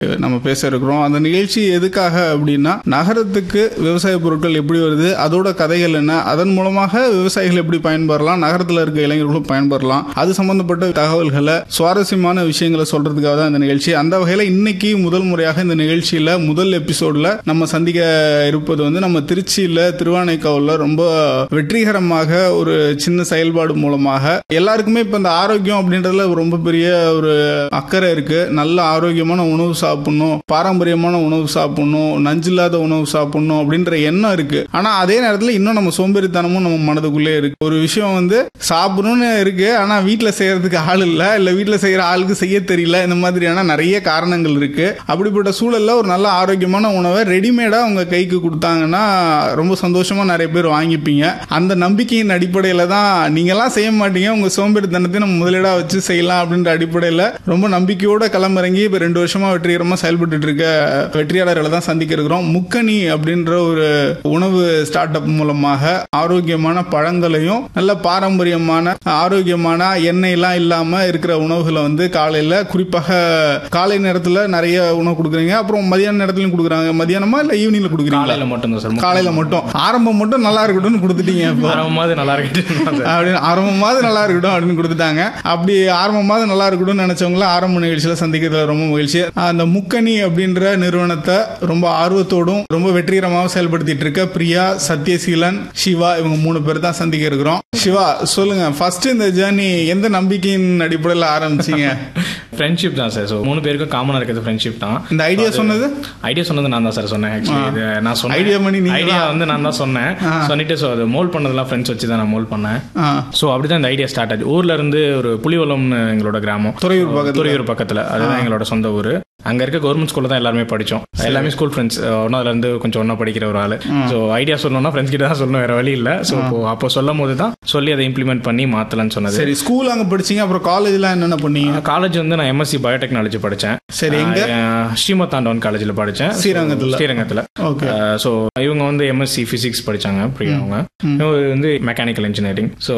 நம்ம பேச இருக்கிறோம். அந்த நிகழ்ச்சி எதுக்காக அப்படின்னா, நகரத்துக்கு விவசாய பொருட்கள் எப்படி வருது, அதோட கதைகள் என்ன, அதன் மூலமாக விவசாயிகள் எப்படி பயன்பெறலாம், நகரத்தில் இருக்க இளைஞர்களும் பயன்பெறலாம், அது சம்பந்தப்பட்ட தகவல்களை, சுவாரஸ்யமான விஷயங்களை சொல்றதுக்காக தான் இந்த நிகழ்ச்சி. அந்த வகையில் இன்னைக்கு முதல் முறையாக இந்த நிகழ்ச்சியில முதல் எபிசோட்ல நம்ம சந்திக்க இருப்பது வந்து நம்ம திருச்சியில திருவானைக்காவுல ரொம்ப வெற்றிகரமாக ஒரு சின்ன செயல்பாடு மூலமாக எல்லாருக்குமே இப்ப இந்த ஆரோக்கியம் அப்படின்றதுல ரொம்ப பெரிய ஒரு அக்கறை இருக்கு. நல்ல ஆரோக்கியமான உணவு சாப்பிடணும், பாரம்பரியமான உணவு சாப்பிடணும், நஞ்சில்லாத உணவு சாப்பிடணும் அப்படின்ற எண்ணம் இருக்கு. ஆனா அதே நேரத்தில் இன்னும் நம்ம சோம்பேறித்தனமும் நம்ம மனதுக்குள்ளே இருக்கு. ஒரு விஷயம் வந்து சாப்பிடணும்னு இருக்கு, ஆனா வீட்டில் செய்யறதுக்கு ஆள் இல்லை, இல்லை வீட்டில் செய்யற ஆளுக்கு செய்ய தெரியல. இந்த மாதிரியான நிறைய காரணங்கள் இருக்கு. அப்படிப்பட்ட சூழல்ல ஒரு நல்ல ஆரோக்கியமான உணவை ரெடிமேடா உங்க கைக்கு கொடுத்தாங்கன்னா ரொம்ப சந்தோஷமா நிறைய பேர் வாங்கிப்பீங்க. அந்த நம்பிக்கையின் அடிப்படையில தான் நீங்கெல்லாம் செய்ய மாட்டீங்க, உங்க சோம்பேறித்தனத்தை நம்ம முதலீடா வச்சு செய்யலாம் அப்படின்ற அடிப்படையில் ரொம்ப நம்பிக்கையோட களமிறங்கி இப்ப 2 வருஷமா வெற்றிகரமா செயல்பட்டு இருக்க வெற்றியாளர்களை தான் சந்திக்க இருக்கிறோம். முக்கணி அப்படின்ற ஒரு உணவு ஸ்டார்ட் அப் மூலமாக ஆரோக்கியமான பழங்களையும் நல்ல பாரம்பரியமான ஆரோக்கியமான எண்ணெய் எல்லாம் இல்லாம இருக்கிற உணவுகளை வந்து காலையில, குறிப்பாக காலை நேரத்துல நிறைய உணவு கொடுக்குறீங்க. அப்புறம் மதியான நேரத்திலும் கொடுக்குறாங்க. மதியானமா இல்ல ஈவினிங்ல கொடுக்குறீங்க? காலையில மட்டும் தான் சார். காலையில மட்டும். ஆரம்பம் மட்டும் நல்லா இருக்கட்டும்னு கொடுத்துட்டீங்க. ஆரம்பமாவது நல்லா இருக்கட்டும் அப்படின்னு ஆரம்பமாவது நல்லா இருக்கட்டும் அப்படின்னு கொடுத்துட்டாங்க. அப்படி ஆரம்பமாவது நல்லா இருக்கட்டும்னு நினைச்சவங்கள ஆரம்ப நிகழ்ச்சியில சந்திக்கிறதுல ரொம்ப மகிழ்ச்சி. அந்த முக்கணி அப்படின்ற நிறுவனத்தை ரொம்ப ஆர்வத்தோடும் ரொம்ப வெற்றிகரமாக செயல்படுத்திட்டு இருக்க பிரியா, சத்யசீலன், சிவா, இவங்க 3 பேர் தான் சந்திக்க இருக்கிறோம். சிவா, சொல்லுங்க, ஃபர்ஸ்ட் இந்த ஜேர்னி எந்த நம்பிக்கையின் அடிப்படையில் ஆரம்பிச்சீங்க? ஃப்ரெண்ட்ஷிப் தான் சார். 3 பேருக்கும் காமனா இருக்கிறது ஃப்ரெண்ட்ஷிப் தான். இந்த ஐடியா சொன்னது நான் தான் சார் சொன்னேன். ஆக்சுவலி நான் சொன்ன ஐடியா வந்து நான் தான் சொன்னேன். சொல்லிட்டு அது மோல்ட் பண்ணதெல்லாம் ஃப்ரெண்ட்ஸ் வச்சு தான் நான் மோல்ட் பண்ணேன். ஸோ அப்படிதான் இந்த ஐடியா ஸ்டார்ட் ஆச்சு. ஊர்ல இருந்து ஒரு புலிவலம்னு எங்களோட கிராமம், துறையூர் பக்கத்துல, அதுதான் எங்களோட சொந்த ஊர். அங்க இருக்க கவர்மெண்ட் ஸ்கூல்ல தான் எல்லாருமே படிச்சோம். எல்லாமே ஸ்கூல் ஃப்ரெண்ட்ஸ். ஒன்னால இருந்து கொஞ்சம் ஒன்னா படிக்கிற ஒரு ஆளு. ஸோ ஐடியா சொல்லணும்னா ஃப்ரெண்ட்ஸ் கிட்ட தான் சொல்லணும், வேற வழி இல்ல. ஸோ அப்போ சொல்லும் போது தான் சொல்லி அதை இம்ப்ளிமெண்ட் பண்ணி மாத்தலன்னு சொன்னது. சரி, ஸ்கூல் அங்க படிச்சீங்க, அப்புறம் காலேஜ்ல என்னென்ன பண்ணீங்க? காலேஜ் வந்து நான் எம்எஸ்சி பயோடெக்னாலஜி படிச்சேன். சரி, எங்க? ஸ்ரீமத்தாண்டவன் காலேஜ்ல படிச்சேன், ஸ்ரீரங்கத்துல. ஸோ இவங்க வந்து எம்எஸ்சி பிசிக்ஸ் படிச்சாங்க, பிரியா. அவங்க வந்து மெக்கானிக்கல் இன்ஜினியரிங். ஸோ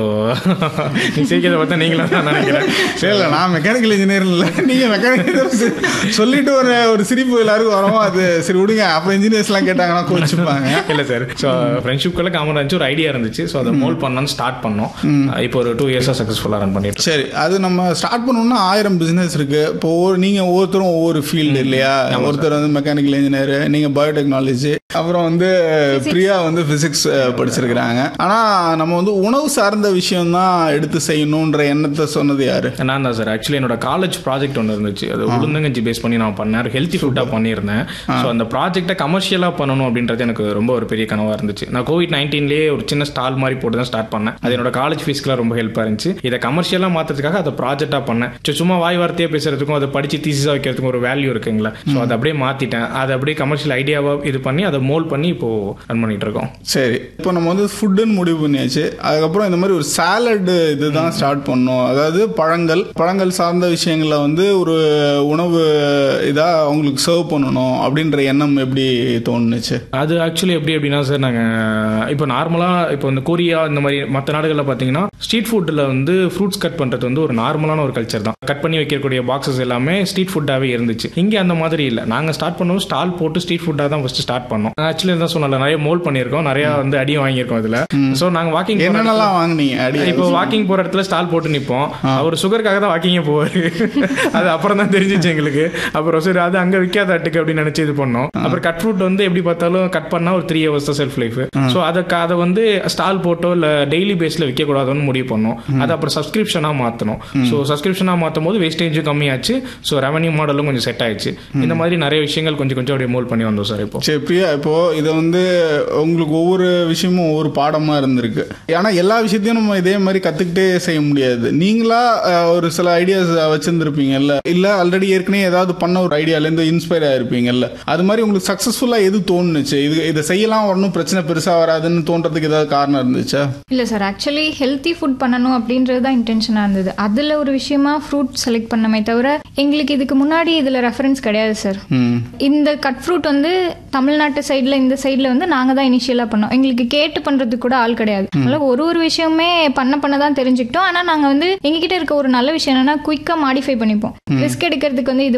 நீ செய்கிறத பார்த்தா நீங்களும் தான் நினைக்கிறேன். இல்ல, நான் மெக்கானிக்கல் இன்ஜினியர் இல்லை, நீங்க மெக்கானிக்கல் சொல்லிட்டு ஒரு சிரிப்பு எல்லாருக்கும் வரும். அது சரி விடுங்க, அப்புறம் இன்ஜினியர்ஸ் எல்லாம் கேட்டாங்கன்னா கோச்சுப்பாங்க. இல்ல சார், ஸோ ஃப்ரெண்ட்ஷிப்குள்ள காமன் இருந்துச்சு, ஒரு ஐடியா இருந்துச்சு. ஸோ அதை மோல்ட் பண்ணலாம்னு ஸ்டார்ட் பண்ணோம். இப்போ ஒரு 2 இயர்ஸா சக்ஸஸ்ஃபுல்லா ரன் பண்ணிட்டு. சரி, அது நம்ம ஸ்டார்ட் பண்ணணும்னா 1000 பிசினஸ் இருக்கு. இப்போ நீங்க ஒவ்வொருத்தரும் ஒவ்வொரு ஃபீல்டு இல்லையா? ஒருத்தர் வந்து மெக்கானிக்கல் இன்ஜினியர், நீங்க பயோடெக்னாலஜி, அப்புறம் வந்து பிரியா வந்து பிசிக்ஸ் படிச்சிருக்கிறாங்க. ஆனா நம்ம வந்து உணவு சார்ந்த விஷயம் தான் எடுத்து செய்யணும்ன்ற எண்ணத்தை சொன்னது யாரு? நான் தான் சார். ஆக்சுவலி என்னோட காலேஜ் ப்ராஜெக்ட் ஒன்று இருந்துச்சு. அது உளுந்தங்கஞ்சி பேஸ் பண்ணி நான் பண்ணேன். ஹெல்த்தி ஃபுட்டா பண்ணியிருந்தேன். ஸோ அந்த ப்ராஜெக்டை கமர்ஷியலா பண்ணணும் அப்படின்றது எனக்கு ரொம்ப ஒரு பெரிய கனவா இருந்துச்சு. நான் COVID-19லயே ஒரு சின்ன ஸ்டால் மாதிரி போட்டு தான் ஸ்டார்ட் பண்ணேன். அது என்னோட காலேஜ் ஃபீஸ்க்குலாம் ரொம்ப ஹெல்ப்பாக இருந்துச்சு. இதை கமர்ஷியலா மாத்துறதுக்காக அதை ப்ராஜெக்டா பண்ணேன். சும்மா வாய் வார்த்தையே பேசுறதுக்கும் அதை படிச்சு தீசிஸா வைக்கிறதுக்கும் ஒரு வேல்யூ இருக்குங்களா? ஸோ அதை அப்படியே மாத்திட்டேன். அதை அப்படியே கமர்ஷியல் ஐடியாவா இது பண்ணி அதை மோல்ட் பண்ணி இப்போ ரன் பண்ணிட்டு இருக்கோம். சரி, இப்போ நம்ம வந்து ஃபுட்டுன்னு முடிவு பண்ணியாச்சு. அதுக்கப்புறம் இந்த மாதிரி ஒரு சாலட் இதுதான் ஸ்டார்ட் பண்ணோம். அதாவது பழங்கள் சார்ந்த விஷயங்களை வந்து ஒரு உணவு இதா அவங்களுக்கு சர்வ் பண்ணணும் அப்படின்ற எண்ணம் எப்படி தோணுச்சு? அது ஆக்சுவலி எப்படி அப்படின்னா சார், நாங்கள் இப்போ நார்மலாக இப்போ இந்த கொரியா இந்த மாதிரி மற்ற நாடுகளில் பார்த்தீங்கன்னா ஸ்ட்ரீட் ஃபுட்டில் வந்து ஃப்ரூட்ஸ் கட் பண்ணுறது வந்து ஒரு நார்மலான ஒரு கல்ச்சர் தான். கட் பண்ணி வைக்கக்கூடிய பாக்ஸஸ் எல்லாமே ஸ்ட்ரீட் ஃபுட்டாகவே இருந்துச்சு. இங்கே அந்த மாதிரி இல்லை. நாங்கள் ஸ்டார்ட் பண்ணோம், ஸ்டால் போட்டு ஸ்ட்ரீட் ஃபுட்டாக தான் ஃபர்ஸ்ட் ஸ்டார்ட் பண்ணோம். ஆக்சுவலி தான் சொன்னல, நிறைய மோல்ட் பண்ணியிருக்கோம், நிறைய வந்து அடியும் வாங்கியிருக்கோம் இதில். ஸோ நாங்கள் வாக்கிங் என்னென்னலாம் வாங்கினீங்க? இப்போ வாக்கிங் போகிற இடத்துல ஸ்டால் போட்டு நிற்போம். அவர் சுகருக்காக தான் வாக்கிங்கே போவார். அது அப்புறம் தான் தெரிஞ்சிச்சு எங்களுக்கு. அப்புறம் சரி, அது அங்கே விற்காத அட்டுக்கு அப்படின்னு நினைச்சு இது பண்ணோம். அப்புறம் கட் ஃப்ரூட் வந்து எப்படி பார்த்தாலும் கட் பண்ணா ஒரு 3 hours தான் செல்ஃப் லைஃப். ஸோ அதை வந்து ஸ்டால் போட்டோ இல்லை டெய்லி பேஸில் விற்கக்கூடாதுன்னு முடிவு பண்ணோம். அதை அப்புறம் சப்ஸ்கிரிப்ஷனாக மாற்றணும். ஸோ சப்ஸ்கிரிப்ஷனாக மாற்றும் போது வேஸ்டேஜும் கம்மியாச்சு. ஸோ ரெவன்யூ மாடலும் கொஞ்சம் செட் ஆயிடுச்சு. இந்த மாதிரி நிறைய விஷயங்கள் கொஞ்சம் அப்படியே மோல்ட் பண்ணி வந்தோம் சார். இப்போ சரி பிரியா, இப்போ இதை வந்து உங்களுக்கு ஒவ்வொரு விஷயமும் ஒவ்வொரு பாடமாக இருந்திருக்கு. ஏன்னா எல்லா விஷயத்தையும் நம்ம இதே மாதிரி கற்றுக்கிட்டே செய்ய முடியாது. நீங்களா ஒரு சில ஐடியாஸ் வச்சிருந்துருப்பீங்கல்ல, இல்லை ஆல்ரெடி ஏற்கனவே ஏதாவது பண்ண ஒரு ஐடியாலேருந்து இன்ஸ்பயர் ஆயிருப்பீங்கல்ல, அது மாதிரி உங்களுக்கு சக்ஸஸ்ஃபுல்லாக எது தோணுச்சு? இதை செய்யலாம், ஒன்றும் பிரச்சனை பெருசாக வராதுன்னு தோன்றதுக்கு ஏதாவது காரணம் இருந்துச்சா? இல்லை சார், ஆக்சுவலி ஹெல்த்தி ஃபுட் பண்ணணும் அப்படின்றது தான் இன்டென்ஷனாக இருந்தது. அதில் ஒரு விஷயமா ஃப்ரூட் செலக்ட் பண்ணமே தவிர எங்களுக்கு இதுக்கு முன்னாடி இதில் ரெஃபரன்ஸ் கிடையாது சார். இந்த கட் ஃப்ரூட் வந்து தமிழ்நாட்டு சைடில், இந்த சைடில் வந்து நாங்கள் தான் இனிஷியலாக பண்ணோம். எங்களுக்கு கேட்டு பண்ணுறதுக்கு கூட ஆள் கிடையாது. அதனால் ஒரு விஷயமே பண்ண தான் தெரிஞ்சுக்கிட்டோம். ஆனால் நாங்கள் வந்து எங்ககிட்ட இருக்க ஒரு நல்ல விஷயம் என்னன்னா, குயிக்காக மாடிஃபை பண்ணிப்போம். ரிஸ்க் எடுக்கிறதுக்கு வந்து இது ஒர்க்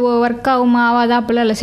ஒர்க் ஆகுமா ஆகாதா அப்படிலாம் இல்லை.